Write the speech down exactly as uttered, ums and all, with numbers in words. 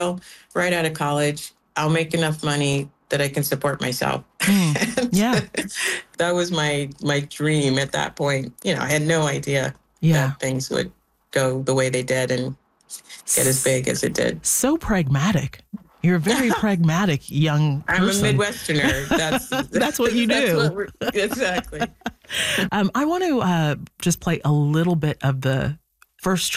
right out of college. I'll make enough money that I can support myself. Mm, yeah. That was my my dream at that point. You know, I had no idea Yeah. that things would go the way they did and get as big as it did. So pragmatic. You're a very pragmatic young person. I'm a Midwesterner. That's that's what you that's do. What we're, exactly. um, I want to uh, just play a little bit of the first